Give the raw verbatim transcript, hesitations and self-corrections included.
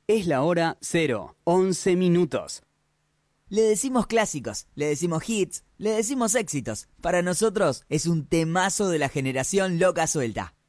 Es la hora cero, once minutos. Le decimos clásicos, le decimos hits, le decimos éxitos. Para nosotros es un temazo de la generación loca suelta.